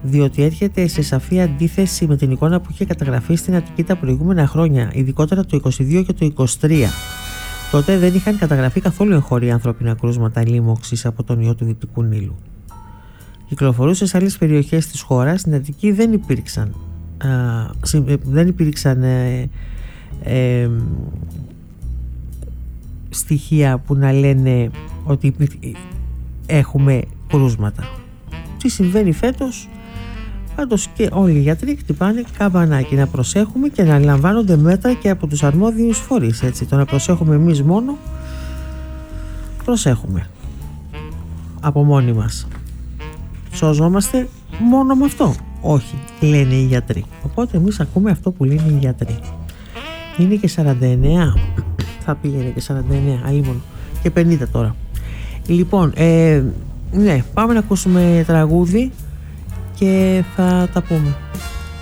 διότι έρχεται σε σαφή αντίθεση με την εικόνα που είχε καταγραφεί στην Αττική τα προηγούμενα χρόνια, ειδικότερα το 22 και το 23. Τότε δεν είχαν καταγραφεί καθόλου εγχώρια ανθρώπινα κρούσματα λίμωξης από τον ιό του Δυτικού Νείλου. Κυκλοφορούσε σε άλλες περιοχές της χώρας, στην Αττική δεν υπήρξαν στοιχεία που να λένε ότι έχουμε κρούσματα. Τι συμβαίνει φέτος? Πάντως και όλοι οι γιατροί χτυπάνε καμπανάκι να προσέχουμε και να λαμβάνονται μέτρα και από τους αρμόδιους φορείς, έτσι. Το να προσέχουμε εμείς μόνο, προσέχουμε από μόνοι μας. Σώζομαστε μόνο με αυτό? Όχι, λένε οι γιατροί. Οπότε εμείς ακούμε αυτό που λένε οι γιατροί. Είναι και 49, θα πήγαινε και 49, αλλήμον, και 50 τώρα. Λοιπόν, ναι, πάμε να ακούσουμε τραγούδι και θα τα πούμε.